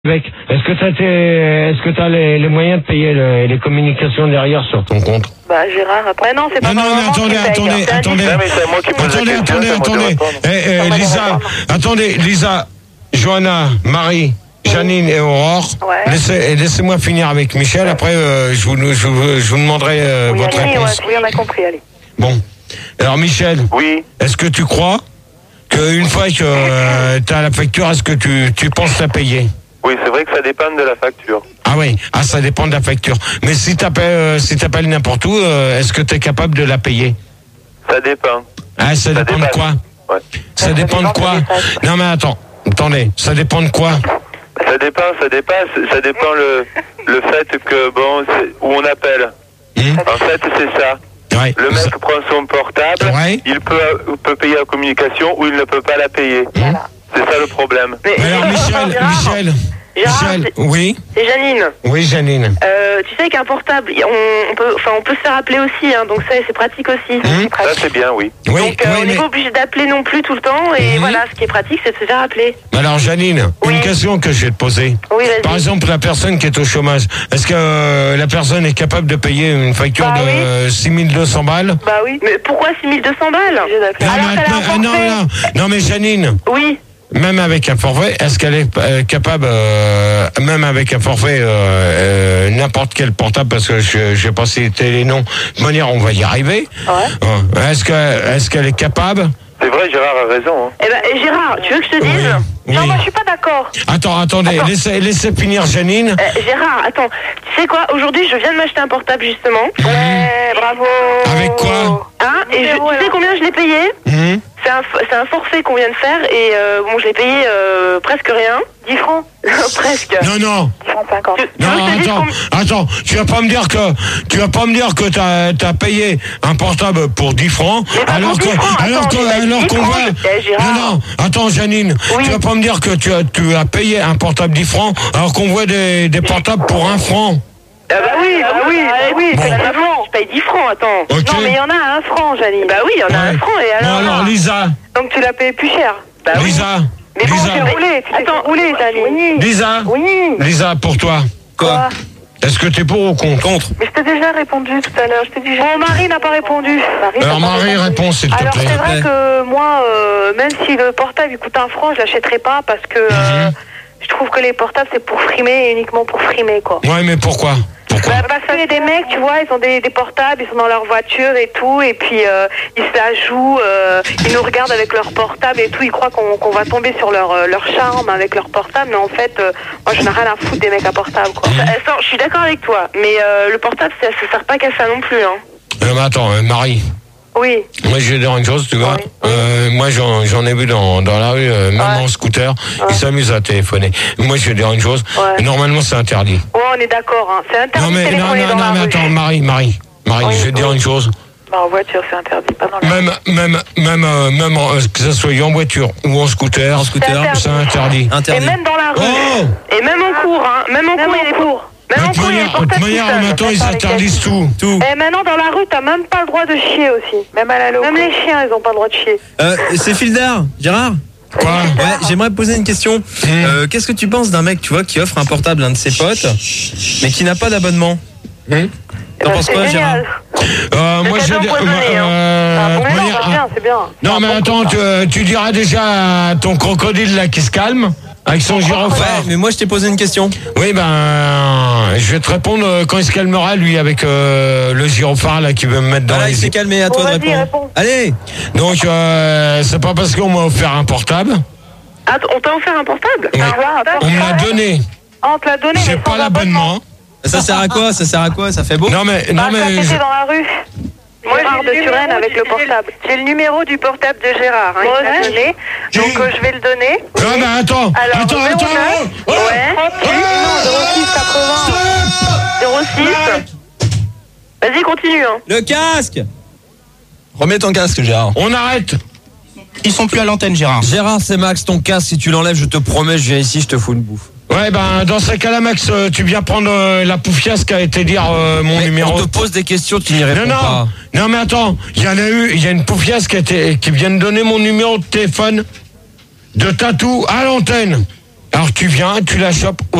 Est-ce que t'as les moyens de payer les communications derrière sur ton compte? Bah Gérard, après non, c'est pas Non, mais attendez. Attendez, Lisa, Johanna, Marie, Janine et Aurore. Ouais. Laissez-moi finir avec Michel. Après, je vous demanderai votre réponse. Oui, on a compris, allez. Bon. Alors Michel. Oui. Est-ce que tu crois qu'une fois que tu as la facture, est-ce que tu penses la payer? Oui, c'est vrai que ça dépend de la facture. Ah oui, ça dépend de la facture. Mais si t'appelles n'importe où, est-ce que tu es capable de la payer? Ça dépend. Ah, ça dépend de quoi? Ouais. Ça dépend de quoi? Non mais attendez, ça dépend de quoi? Ça dépend le fait que, où on appelle. En fait, c'est ça. Ouais. Le mec prend son portable, il peut payer la communication ou il ne peut pas la payer. C'est ça le problème. Alors Michel, oui. C'est Janine. Oui, Janine. Tu sais qu'un portable, on peut se faire appeler aussi, hein, donc ça c'est pratique aussi. Ça c'est bien, oui. Donc on n'est pas obligé d'appeler non plus tout le temps, et voilà, ce qui est pratique, c'est de se faire appeler. Alors Janine, une question que je vais te poser. Oui, vas-y. Par exemple, la personne qui est au chômage, est-ce que la personne est capable de payer une facture de 6200 balles? Bah oui. Mais pourquoi 6200 balles? Non, mais Janine. Oui. Même avec un forfait, est-ce qu'elle est capable, même avec un forfait, n'importe quel portable, parce que je vais pas citer les noms, de manière on va y arriver. Ouais. Est-ce qu'elle est capable? C'est vrai, Gérard a raison. Hein. Eh ben, Gérard, tu veux que je te dise? Oui. Non, moi je suis pas d'accord. Attendez, laissez finir Janine. Gérard, attends, tu sais quoi? Aujourd'hui, je viens de m'acheter un portable justement. Ouais, bravo. Avec quoi? Hein? Et tu sais combien je l'ai payé? C'est un forfait qu'on vient de faire et je l'ai payé presque rien. 10 francs. Presque. Non. 10 francs 50. Attends, tu vas pas me dire que t'as payé un portable pour 10 francs alors qu'on voit. Non, attends Janine, tu vas pas me dire que tu as payé un portable 10 francs alors qu'on voit des portables pour 1 franc. Ah bah oui, effectivement. Je paye 10 francs, attends. Okay. Non, mais il y en a à 1 franc, Janine. Bah oui, il y en a 1 franc, et alors... Bon, alors, Lisa. Donc tu l'as payé plus cher. Bah Lisa. Oui. Mais bon, tu t'es roulé, Janine. Lisa. Oui. Lisa, pour toi. Quoi? Est-ce que t'es pour ou contre? Mais je t'ai déjà répondu tout à l'heure. Je t'ai dit... Mon mari n'a pas répondu. Alors, Marie, réponds, s'il te plaît. Alors, c'est vrai que moi, même si le portable il coûte 1 franc, je l'achèterai pas parce que... Je trouve que les portables, c'est pour frimer et uniquement pour frimer, quoi. Ouais, mais pourquoi? Parce qu'il y a des mecs, tu vois, ils ont des portables, ils sont dans leur voiture et tout, et puis ils se la jouent, ils nous regardent avec leur portable et tout, ils croient qu'on va tomber sur leur charme avec leur portable, mais en fait, moi je n'ai rien à foutre des mecs à portable, quoi. Je suis d'accord avec toi, mais le portable, ça sert pas qu'à ça non plus, hein. Mais attends, Marie. Oui. Moi, je vais dire une chose, tu vois. Moi, j'en ai vu dans la rue, même en scooter, ils s'amusent à téléphoner. Moi, je vais dire une chose. Normalement, c'est interdit. Ouais, on est d'accord, hein. C'est interdit de téléphoner dans la rue. Attends, Marie, je vais dire une chose. Bah, en voiture, c'est interdit, pas dans la rue. Même que ça soit en voiture ou en scooter, c'est interdit. Et même dans la rue. Et même en cours, hein. Même en cours, il est pour. De toute manière, maintenant, ils interdisent tout. Et maintenant, dans la rue, t'as même pas le droit de chier aussi. Même à la loco. Même les chiens, ils ont pas le droit de chier. C'est Fildar, Gérard. Quoi? Ouais, j'aimerais te poser une question. Qu'est-ce que tu penses d'un mec, tu vois, qui offre un portable à un de ses potes, mais qui n'a pas d'abonnement? T'en penses quoi, Gérard? Moi, je dis... c'est bien. Non, mais attends, tu diras déjà à ton crocodile là qui se calme. Avec son gyrophare. Ouais, mais moi je t'ai posé une question. Oui, je vais te répondre quand il se calmera, lui, avec le gyrophare là qui veut me mettre dans les... il s'est calmé, à toi de répondre. Allez. Donc, c'est pas parce qu'on m'a offert un portable. Ah, on t'a offert un portable? On me l'a donné. On te l'a donné, j'ai pas l'abonnement. Ça sert à quoi? Ça fait beau? Non, mais... C'était dans la rue. Moi, j'ai de Turenne avec le portable. J'ai le numéro du portable de Gérard. Hein, il m'a donné. Donc, je vais le donner. Non, mais attends. Alors, attends. Ouais. 06 80. 06. Vas-y, continue. Hein. Le casque. Remets ton casque, Gérard. On arrête. Ils sont plus à l'antenne, Gérard. Gérard, c'est Max, ton casque, si tu l'enlèves, je te promets, je viens ici, je te fous une bouffe. Ouais, dans ces cas-là, Max, tu viens prendre la poufiasse qui a été dire mon numéro. On te pose des questions, tu n'y réponds pas. Non, mais attends, il y a une poufiasse qui vient de donner mon numéro de téléphone de tatou à l'antenne. Alors tu viens, tu la chopes